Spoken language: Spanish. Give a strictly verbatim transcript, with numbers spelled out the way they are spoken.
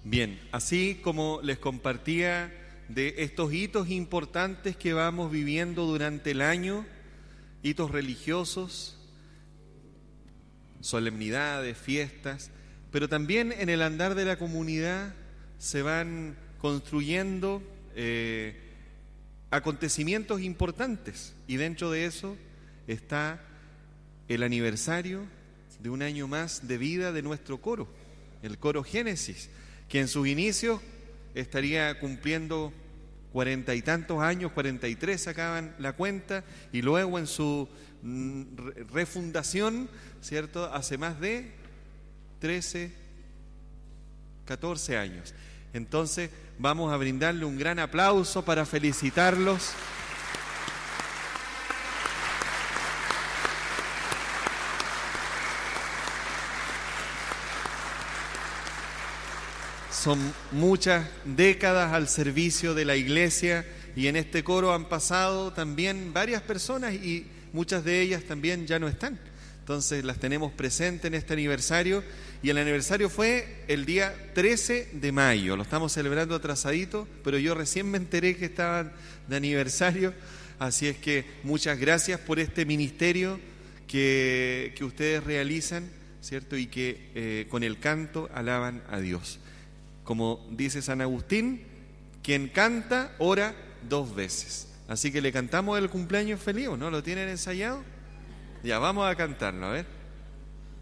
Bien, así como les compartía de estos hitos importantes que vamos viviendo durante el año, hitos religiosos, solemnidades, fiestas, pero también en el andar de la comunidad se van construyendo eh, acontecimientos importantes, y dentro de eso está el aniversario de un año más de vida de nuestro coro, el coro Génesis, que en sus inicios estaría cumpliendo cuarenta y tantos años, cuarenta y tres sacaban la cuenta, y luego en su mm, refundación, ¿cierto?, hace más de trece, catorce años. Entonces vamos a brindarle un gran aplauso para felicitarlos. Son muchas décadas al servicio de la iglesia, y en este coro han pasado también varias personas y muchas de ellas también ya no están. Entonces las tenemos presentes en este aniversario, y el aniversario fue el día trece de mayo. Lo estamos celebrando atrasadito, pero yo recién me enteré que estaban de aniversario, así es que muchas gracias por este ministerio que, que ustedes realizan, ¿cierto? Y que eh, con el canto alaban a Dios. Como dice San Agustín, quien canta, ora dos veces. Así que le cantamos el cumpleaños feliz, ¿no? ¿Lo tienen ensayado? Ya, vamos a cantarlo, a ver.